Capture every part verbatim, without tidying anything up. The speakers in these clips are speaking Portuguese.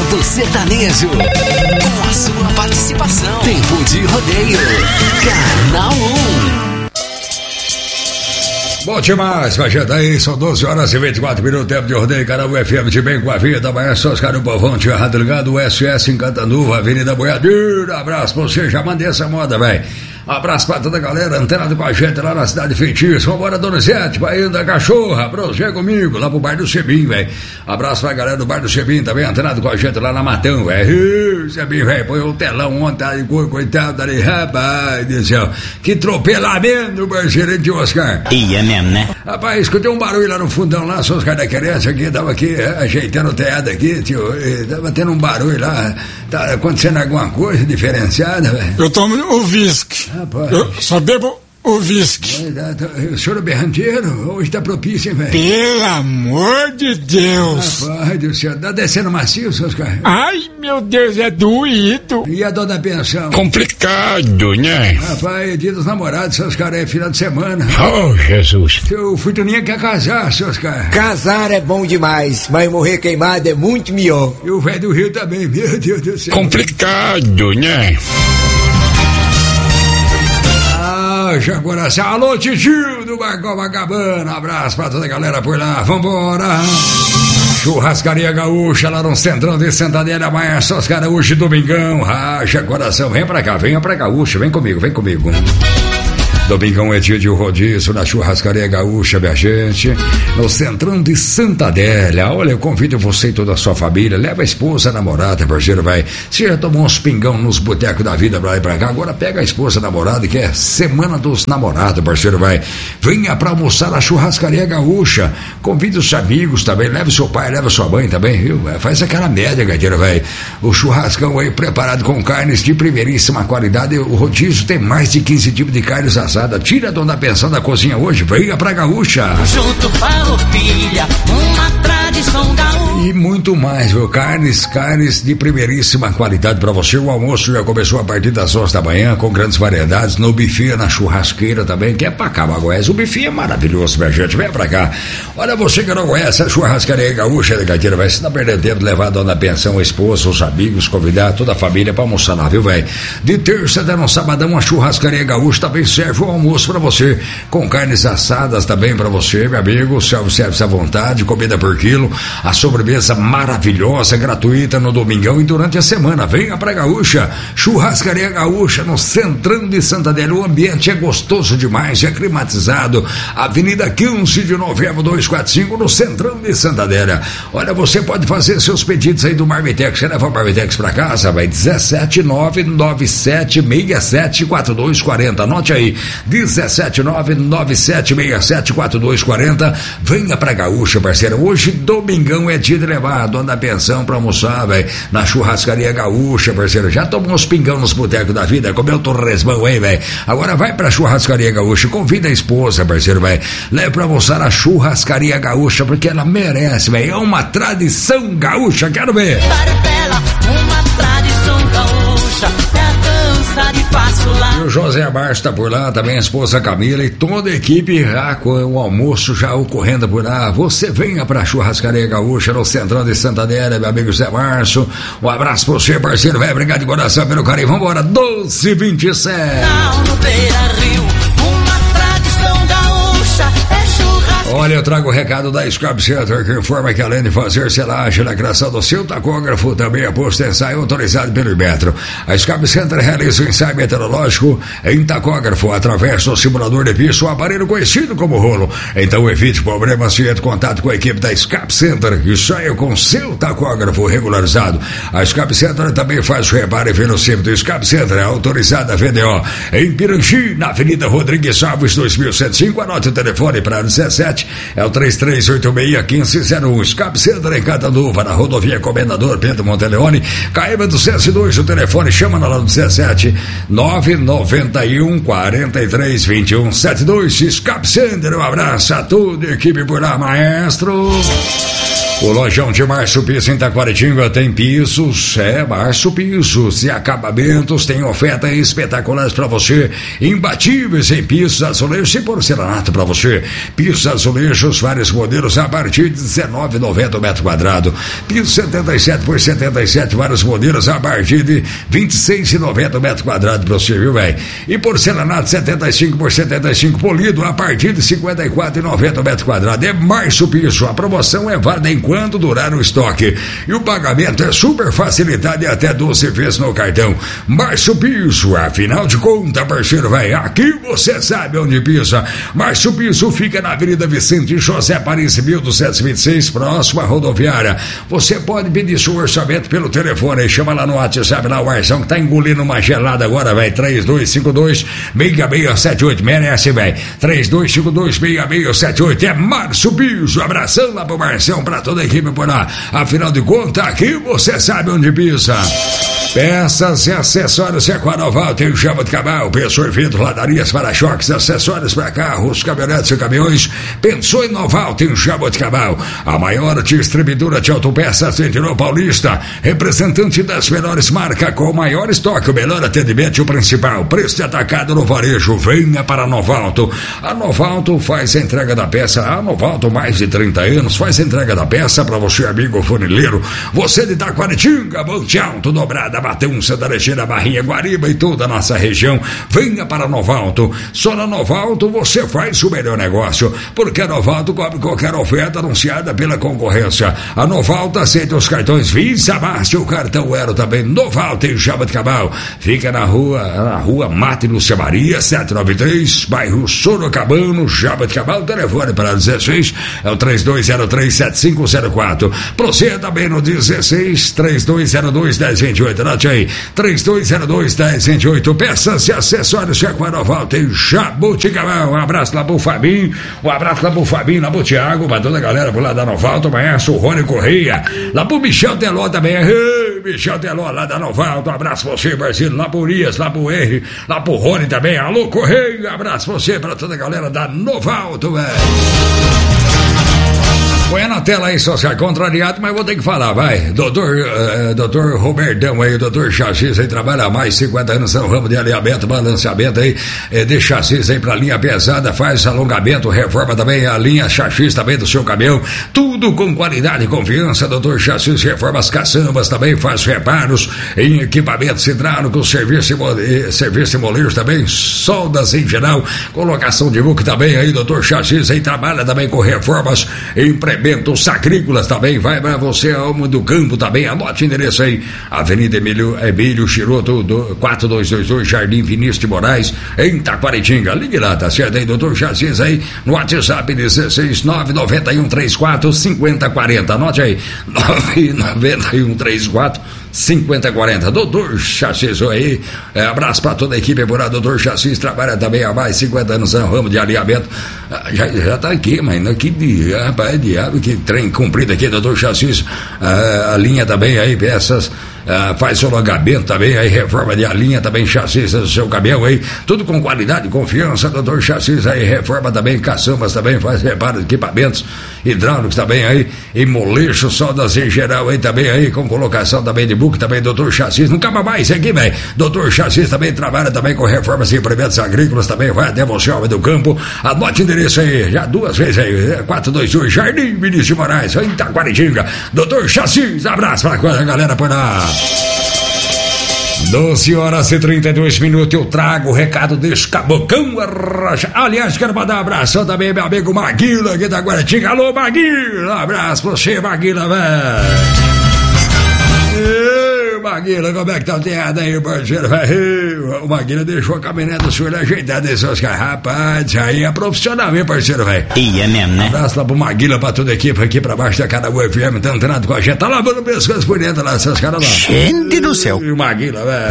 do sertanejo. Com a sua participação. Tempo de rodeio. Canal um. Bom demais, vai já daí, são doze horas e vinte e quatro minutos, tempo de rodeio, canal F M de bem com a vida, amanhã só os caras do povão, tinha rádio ligado, o S S em Catanduva, Avenida Boiadeira, abraço pra você, já mandei essa moda, velho. Um abraço pra toda a galera, antenado com a gente lá na cidade de Feitiço. Vambora, Donizete, Bahia da Cachorra, bro, chega comigo, lá pro Bar do Sebim, velho. Abraço pra galera do Bar do Sebim, também antenado com a gente lá na Matão, velho. Sebim, velho, põe o telão ontem, aí, coitado ali, rapaz do céu. Que tropelamento, parceiro de Oscar. E é mesmo, né? Rapaz, escutei um barulho lá no fundão, lá, só os caras da querência aqui, tava aqui, ajeitando o teatro aqui, tio, tava tendo um barulho lá, tá acontecendo alguma coisa diferenciada, velho. Eu tomo o whisky. Rapaz. Eu só bebo o whisky. O senhor é berranteiro? Hoje tá propício, hein, velho? Pelo amor de Deus. Rapaz do céu, tá descendo macio, seus caras? Ai, meu Deus, é doído. E a dona pensão? Complicado, né? Rapaz, é dia dos namorados, seus caras, é final de semana. Oh, Jesus. Seu Fortuninha quer casar, seus caras. Casar é bom demais, mas morrer queimado é muito melhor. E o velho do Rio também, meu Deus do céu. Complicado, né? Jaguaraçá, alô, titio do Barcão Vagabana, abraço pra toda a galera por lá, vambora. Churrascaria Gaúcha, lá no Centrão de Santander, amanhã só os caras hoje, domingão, racha coração, vem pra cá, venha pra Gaúcha, vem comigo, vem comigo. Domingão é dia de rodízio na Churrascaria Gaúcha, minha gente, no Centrão de Santa Adélia. Olha, eu convido você e toda a sua família, leva a esposa, a namorada, parceiro, vai. Você já tomou uns pingão nos botecos da vida pra ir pra cá, agora pega a esposa, a namorada, que é Semana dos Namorados, parceiro, vai. Venha pra almoçar na Churrascaria Gaúcha, convide os amigos também, leve seu pai, leve sua mãe também, viu? Faz aquela média, gaiteiro, vai. O churrascão aí preparado com carnes de primeiríssima qualidade, o rodízio tem mais de quinze tipos de carnes assadas. Tira a dona pensão da cozinha hoje, venha pra Gaúcha. Junto farroupilha, uma tradição gaúcha. E muito mais, viu? Carnes, carnes de primeiríssima qualidade pra você. O almoço já começou a partir das onze da manhã, com grandes variedades, no buffet, na churrasqueira também, que é pra cá, Goiás. O buffet é maravilhoso, minha gente, vem pra cá. Olha, você que não conhece a Churrascaria Gaúcha da Gaiteira, vai, se não perder tempo, levar a dona pensão, a esposa, os amigos, convidar toda a família pra almoçar lá, viu, velho? De terça até no sabadão, a Churrascaria Gaúcha também serve o almoço pra você, com carnes assadas também pra você, meu amigo, self-service à vontade, comida por quilo, a sobremesa maravilhosa, gratuita no domingão e durante a semana. Venha pra Gaúcha, Churrascaria Gaúcha, no Centrão de Santa Adélia. O ambiente é gostoso demais, é climatizado, Avenida quinze de novembro, duzentos e quarenta e cinco, no Centrão de Santa Adélia. Olha, você pode fazer seus pedidos aí do Marmitex, você leva o Marmitex pra casa, vai, dezessete nove nove sete seis sete quatro dois quatro zero, anote aí, dezessete nove nove sete seis sete quatro dois quatro zero. Venha pra Gaúcha, parceiro. Hoje, domingão, é dia de levar a dona pensão pra almoçar, velho, na Churrascaria Gaúcha, parceiro. Já tomou uns pingão nos botecos da vida, comeu torresmão aí, velho. Agora vai pra Churrascaria Gaúcha, convida a esposa, parceiro, velho. Leve pra almoçar a Churrascaria Gaúcha, porque ela merece, velho. É uma tradição gaúcha, quero ver. Barbela, uma tradição gaúcha, é a dança de passo lá. E o José Barça tá por lá, também a esposa Camila e toda a equipe, já com o almoço já ocorrendo por lá. Você venha pra Churrascaria Gaúcha, no Centrão de Santa Adélia, meu amigo Zé Março. Um abraço pra você, parceiro, velho. Obrigado de coração pelo carinho. Vambora, doze e vinte e sete. Não, no Beira Rio, uma tradição gaúcha, é churrasco. Olha, eu trago o recado da Scarp Center, que informa que além de fazer selagem na criação do seu tacógrafo, também é posto ensaio autorizado pelo Inmetro. A Scarp Center realiza o ensaio meteorológico em tacógrafo através do simulador de piso, um aparelho conhecido como rolo. Então evite problemas e entre em contato com a equipe da Scarp Center e saia com seu tacógrafo regularizado. A Scarp Center também faz o reparo e velocímetro. Scarp Center é autorizada a V D O em Pirangi, na Avenida Rodrigues Alves, dois mil cento e cinco. Anote o telefone para dezessete, é o três três oito seis, um cinco zero um. Scarp Center em Catanduva, na rodovia Comendador Pedro Monteleone, Caíba do C S dois. O telefone chama lá no dezessete, nove nove um, quatro três, dois um sete dois. Scarp Center, um abraço a toda a equipe por lá, maestro. O lojão de Márcio Piso em Taquaritinga tem pisos, é, Márcio Pisos e acabamentos, tem oferta espetaculares para você, imbatíveis em pisos, azulejos e porcelanato para você, pisos, azulejos, vários modelos a partir de dezenove reais e noventa centavos o metro quadrado, piso setenta e sete por setenta e sete, vários modelos a partir de vinte e seis reais e noventa centavos o metro quadrado para você, viu, velho? E porcelanato setenta e cinco por setenta e cinco polido a partir de cinquenta e quatro reais e noventa centavos o metro quadrado, é Márcio Piso, a promoção é válida em quando durar o estoque. E o pagamento é super facilitado e até doze vezes no cartão. Márcio Piso, afinal de contas, parceiro, vai, aqui você sabe onde pisa. Márcio Piso fica na Avenida Vicente José Paris, mil duzentos e vinte e seis, próximo à rodoviária. Você pode pedir seu orçamento pelo telefone e chama lá no WhatsApp, lá o Marção, que tá engolindo uma gelada agora, vai, três dois cinco dois, seis seis sete oito, merece, vai, três dois cinco dois, seis seis sete oito, é Márcio Piso, abração lá pro Marção, pra toda a equipe por lá. Afinal de contas, aqui você sabe onde pisa. Peças e acessórios Equanoval, tem o Chama de Cabal, pensou em vidro, ladarias, para-choques, acessórios para carros, caminhonetes e caminhões. Pensou em Noval, tem o Chama de Cabal, a maior distribuidora de autopeças de Tirol Paulista, representante das melhores marcas, com o maior estoque, o melhor atendimento e o principal preço de atacado no varejo. Venha para a Novalto. A Novalto faz a entrega da peça. A Novalto, mais de trinta anos, faz a entrega da peça para você, amigo funileiro. Você de Taquaritinga, Monte Alto, Dobrada, Matão, Santa Regina, Barrinha, Guariba e toda a nossa região. Venha para a Novalto. Só na Novalto você faz o melhor negócio, porque a Novalto cobre qualquer oferta anunciada pela concorrência. A Novalto aceita os cartões Visa, Master, o cartão Aero também. Novalto em Chama de Cabal. Fica na rua, na rua Mate Lúcia Maria, setecentos e noventa e três, bairro Sorocabano, Chama de Cabal. Telefone para dezesseis é o três dois zero três sete cinco zero quatro. Proceda também no dezesseis, três dois zero dois, um zero dois oito. Anote aí, três dois zero dois, um zero dois oito. Peças e acessórios Equanoval tem Jabuticabal. Um abraço lá pro Fabinho, um abraço lá pro Fabinho, lá pro Thiago, pra toda a galera por lá da Novalto, amanhã, o Rony Correia, lá pro Michel Teló também, hey, Michel Teló lá da Novalto, um abraço pra você, parceiro, lá pro Urias, lá pro R, lá pro Rony também, alô Correia, um abraço pra você, pra toda a galera da Novalto, velho. Põe na tela aí, social contrariado, mas vou ter que falar, vai. Doutor, uh, doutor Robertão aí, doutor Chassis aí, trabalha há mais de cinquenta anos no ramo de alinhamento, balanceamento aí, eh, de chassis aí pra linha pesada, faz alongamento, reforma também a linha chassis também do seu caminhão, tudo com qualidade e confiança. Doutor Chassis reforma as caçambas também, faz reparos em equipamentos hidráulicos, serviço e, serviço e moleiros também, soldas em geral, colocação de buque também aí, doutor Chassis aí, trabalha também com reformas em pré Bentos Agrícolas também, vai pra você, Alma do Campo também, anote o endereço aí, Avenida Emílio, Emílio Chiroto, do, quatro dois dois dois, Jardim Vinícius de Moraes, em Taquaritinga. Ligue lá, tá certo aí, doutor Chassis aí, no WhatsApp dezesseis nove nove um três quatro cinco zero quatro zero, anote aí, nove nove um três quatro cinquenta quarenta. Doutor Chassis aí, é, abraço pra toda a equipe por aí. Doutor Chassis trabalha também há mais de cinquenta anos no ramo de alinhamento. Ah, já, já tá aqui, mas que de, rapaz, diabo, que trem comprido aqui, doutor Chassis. Ah, a linha também aí, peças. Ah, faz alongamento também, aí reforma de a linha também, chassis do seu caminhão aí, tudo com qualidade e confiança. Doutor Chassis aí, reforma também, caçambas também, faz reparo de equipamentos hidráulicos também aí, e molejo, soldas em geral aí também aí, com colocação também de buque também, doutor Chassis, nunca mais aqui, velho. Doutor Chassis também trabalha também com reformas e implementos agrícolas também, vai até você, Alma do Campo. Anote o endereço aí, já duas vezes aí, quatro dois dois, Jardim Vinícius de Moraes, em Taquaritinga. Doutor Chassis, abraço pra a galera por lá. doze horas e trinta e dois minutos, eu trago o recado desse cabocão arracha. Aliás, quero mandar um abraço também, meu amigo Maguila, aqui da Guaratinga. Alô, Maguila, um abraço pra você, Maguila, velho. Maguila, como é que tá o teado aí, parceiro? Véio? O Maguila deixou a caminhonete do senhor ajeitada em seus carros. Rapaz, isso aí é profissional, hein, parceiro, velho? E é mesmo, né? Um abraço lá pro Maguila, pra toda a equipe aqui pra baixo da Canaú F M, tá entrando com a gente, tá lavando pescoço por dentro lá, seus caras lá. Gente do céu. E o Maguila, velho.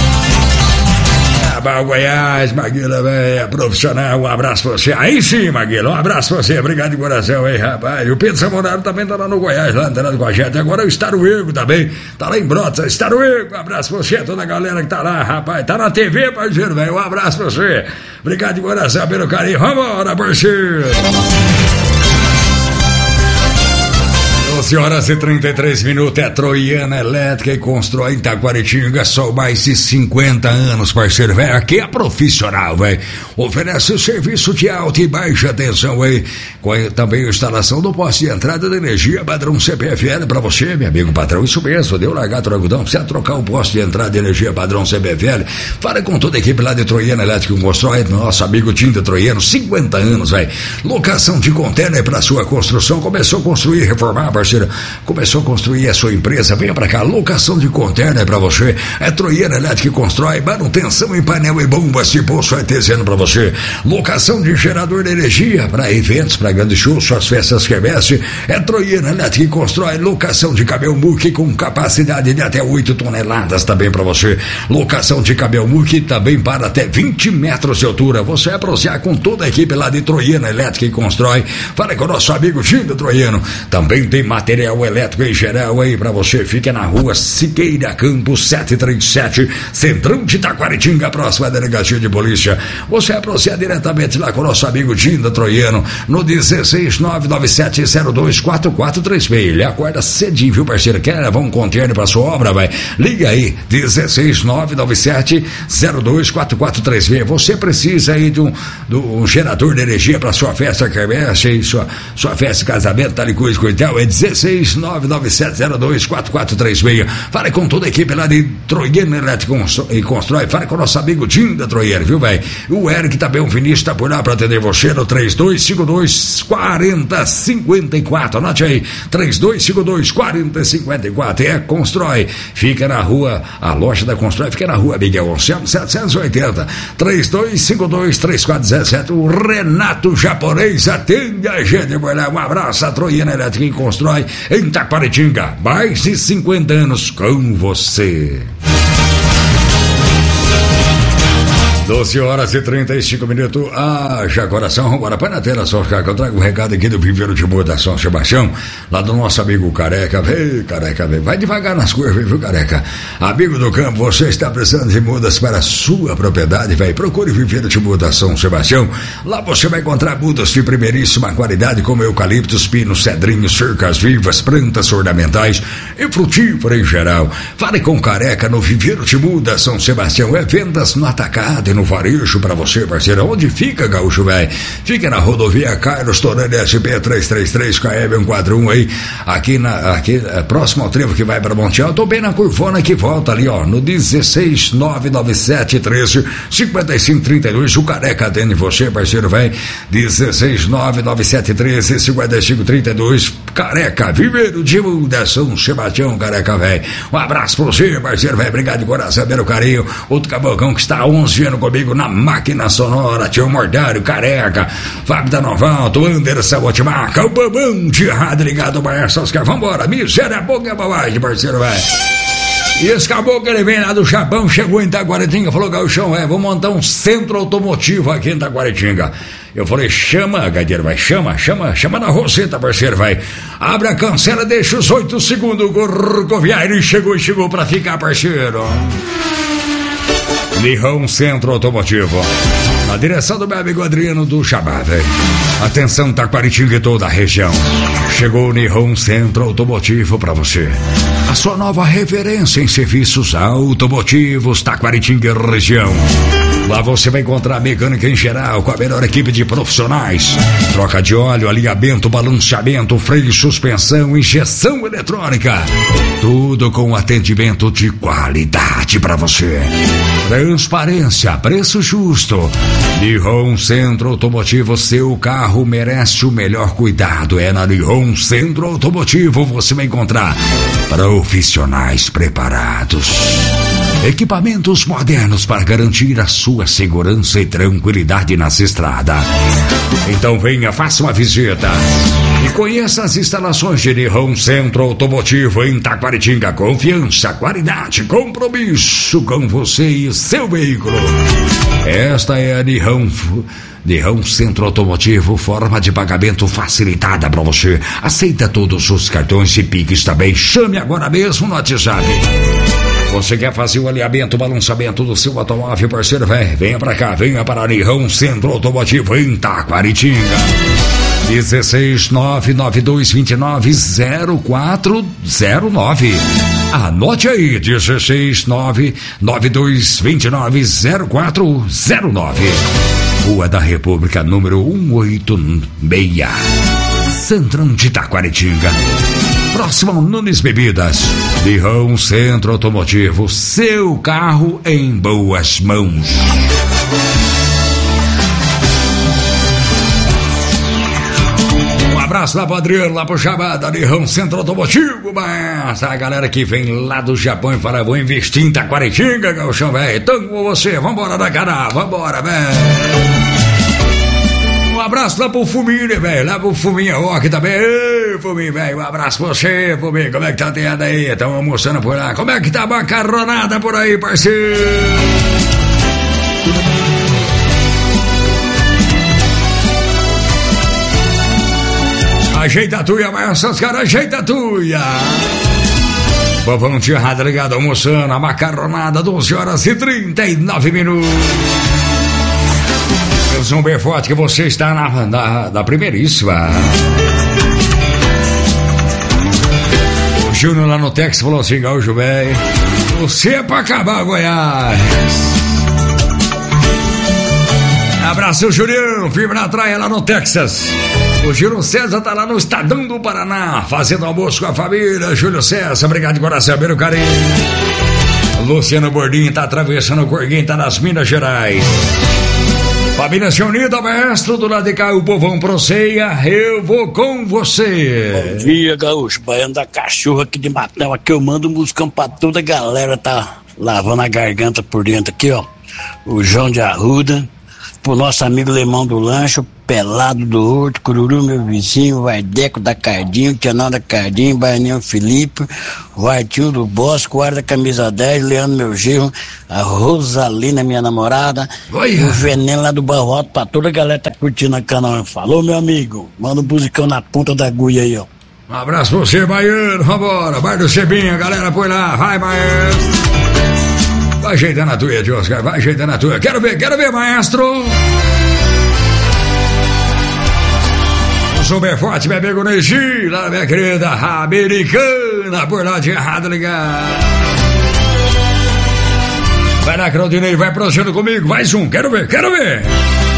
Ah, Goiás, Maguila, velho, é profissional, um abraço pra você. Aí sim, Maguila, um abraço pra você, obrigado de coração aí, rapaz. E o Pedro Samonaro também tá lá no Goiás, lá entrando com a gente. Agora o Estaruego também, tá lá em Brotas, Estaruego, um abraço pra você, toda a galera que tá lá, rapaz. Tá na T V, parceiro, velho, um abraço pra você. Obrigado de coração pelo carinho, vambora, parceiro. doze horas e trinta e três minutos, é Troiana Elétrica e constrói em Taquaritinga, só mais de cinquenta anos, parceiro, velho. Aqui é profissional, velho. Oferece serviço de alta e baixa tensão, velho. Também a instalação do poste de entrada de energia padrão C P F L pra você, meu amigo patrão. Isso mesmo, deu largar o algodão, precisa trocar o poste de entrada de energia padrão C P F L. Fala com toda a equipe lá de Troiana Elétrica e constrói, nosso amigo Tinta Troiano, cinquenta anos, velho. Locação de container para sua construção. Começou a construir, reformar, parceiro. Começou a construir a sua empresa. Venha pra cá. Locação de container pra você. É Troiana Elétrica que constrói. Manutenção em painel e bombas de poço artesiano pra você. Locação de gerador de energia para eventos, para grandes shows, suas festas quermesse. É Troiana Elétrica que constrói. Locação de caminhão muque com capacidade de até oito toneladas também pra você. Locação de caminhão muque também para até vinte metros de altura. Você é apreciar com toda a equipe lá de Troiana Elétrica que constrói. Fala com o nosso amigo Tinta Troiano. Também tem material elétrico em geral aí pra você. Fica na rua Siqueira Campos setecentos e trinta e sete, Centrão de Taquaritinga, próxima delegacia de polícia. Você aproxima diretamente lá com o nosso amigo Tinta Troiano no dezesseis nove nove sete zero dois quatro quatro três seis. Ele acorda cedinho, viu, parceiro? Quer levar um container pra sua obra, vai? Liga aí, dezesseis nove nove sete zero dois quatro quatro três seis. Você precisa aí de um, de um gerador de energia pra sua festa quermesse aí, sua, sua festa de casamento, tal e coisa, coitado, é dezesseis nove nove sete zero dois quatro quatro três seis. Fale com toda a equipe lá de Troiana Elétrica e constrói. Fale com o nosso amigo Tinta Troiano, viu, velho? O Eric também, um Vinícius, tá por lá pra atender você no três dois cinco dois quatro zero cinco quatro. Anote aí, três dois cinco dois quatro zero cinco quatro. É Constrói. Fica na rua, a loja da Constrói fica na rua Miguel Anselmo setecentos e oitenta, três dois cinco dois três quatro zero sete. O Renato Japonês atende a gente, por lá. Um abraço a Troiana Elétrica e Constrói em Taquaritinga. Mais de cinquenta anos com você. doze horas e trinta e cinco minutos. Ah, já coração, agora põe na tela só, cara, que eu trago um recado aqui do Viveiro de Muda São Sebastião, lá do nosso amigo Careca. Vem, Careca, vem. Vai devagar nas curvas, viu, Careca? Amigo do campo, você está precisando de mudas para a sua propriedade, velho? Procure Viveiro de Muda São Sebastião. Lá você vai encontrar mudas de primeiríssima qualidade, como eucaliptos, pinos, cedrinhos, cercas vivas, plantas ornamentais e frutífera em geral. Fale com Careca no Viveiro de Muda São Sebastião. É vendas no atacado, no varejo pra você, parceiro. Onde fica, gaúcho, velho? Fica na rodovia Carlos Torani S P trezentos e trinta e três, K M cento e quarenta e um aí, aqui, na, aqui próximo ao trevo que vai pra Monte Alto. Tô bem na curvona que volta ali, ó, no dezesseis nove nove sete treze cinquenta e cinco trinta e dois. O Careca atende você, parceiro, velho. dezesseis nove nove sete treze cinquenta e cinco trinta e dois. Careca, Viveiro de Muda São Sebastião, Careca, velho. Um abraço pra você, parceiro, velho. Obrigado de coração pelo carinho. Outro cabocão que está há onze anos comigo na máquina sonora, Tio Mordário, Careca, Fábio da Novalto, Anderson Botimaca, o Babão de rádio ligado para essas caras. Vambora, miséria, boca é bobagem, parceiro, velho. E esse caboclo, ele vem lá do Japão, chegou em Taquaritinga, falou, gauchão, é, vou montar um centro automotivo aqui em Taquaritinga. Eu falei, chama, gadeiro, vai, chama, chama, chama na roseta, parceiro, vai. Abre a cancela, deixa os oito segundos, o Gorgoviário chegou, chegou pra ficar, parceiro. Nihon Centro Automotivo, na direção do meu amigo Adriano do Xabá, velho. Atenção, Taquaritinga e toda a região. Chegou o Nihon Centro Automotivo pra você. A sua nova referência em serviços automotivos, Taquaritinga e região. Lá você vai encontrar mecânica em geral, com a melhor equipe de profissionais. Troca de óleo, alinhamento, balanceamento, freio, suspensão, injeção eletrônica. Tudo com atendimento de qualidade para você. Transparência, preço justo. Nihon Centro Automotivo, seu carro merece o melhor cuidado. É na Nihon Centro Automotivo você vai encontrar profissionais preparados. Equipamentos modernos para garantir a sua segurança e tranquilidade nas estradas. Então venha, faça uma visita e conheça as instalações de Nihon Centro Automotivo em Taquaritinga. Confiança, qualidade, compromisso com você e seu veículo. Esta é a Nihon Nihon Centro Automotivo, forma de pagamento facilitada para você. Aceita todos os cartões e Pix também. Chame agora mesmo no WhatsApp. Você quer fazer o alinhamento, balançamento do seu automóvel, parceiro? Vem, venha pra cá, venha para Nihon Centro Automotivo em Taquaritinga. dezesseis nove nove dois dois nove zero quatro zero nove. Anote aí, dezesseis nove nove dois dois nove zero quatro zero nove. Rua da República, número cento e oitenta e seis. Centrão de Taquaritinga. Próximo ao Nunes Bebidas. Lirão Centro Automotivo. Seu carro em boas mãos. Um abraço lá pro Adriano, lá pro Chabada, Lirão Centro Automotivo. Mas a galera que vem lá do Japão e fala: vou investir em Taquaritinga, gauchão, velho. Tô com você, vambora da cara, vambora, velho. Um abraço lá pro Fuminho, velho. Lá pro Fuminha Rock também. Ei, Fuminho, velho. Um abraço pra você, Fuminho. Como é que tá a teada aí? Estão almoçando por lá. Como é que tá a macarronada por aí, parceiro? Ajeita a tuia, vai, seus caras. Ajeita a tuia. Vovão Tia Rádio ligado, almoçando. A macarronada, doze horas e trinta e nove minutos. Eu sou um bem forte que você está na, na, na primeiríssima. O Júnior lá no Texas falou assim: gaúcho, velho, você é pra acabar, Goiás. Abraço, Julião, firme na traia lá no Texas. O Júlio César tá lá no Estadão do Paraná, fazendo almoço com a família. Júlio César, obrigado de coração, pelo carinho. Luciano Bordinho tá atravessando o Corguinho, tá nas Minas Gerais. Família se unida, maestro, do lado de cá o povão proceia, eu vou com você. Bom dia, gaúcho, baiano da cachorra aqui de Matão, aqui eu mando um musicão pra toda a galera, tá lavando a garganta por dentro aqui, ó. O João de Arruda, pro nosso amigo Lemão do Lancho, Pelado do Horto, Cururu, meu vizinho, Vardeco da Cardinho, Tianão da Cardinho, Baianinho Felipe, o Artinho do Bosco, o Ar da Camisa dez, Leandro meu genro, a Rosalina, minha namorada, Oi. O Veneno lá do Barro Alto, pra toda a galera que tá curtindo o canal. Falou, meu amigo, manda um busicão na ponta da agulha aí, ó. Um abraço pra você, baiano, vambora, Bar do Cebinha, galera, põe lá, vai, maestro. Vai ajeitando a tua, Oscar, vai ajeitando a tua. Quero ver, quero ver, maestro. Eu sou bem forte, meu amigo Neji, lá minha querida americana, por lá de errado ligado. Vai lá, Claudinei, vai prosseguindo comigo, mais um, quero ver, quero ver.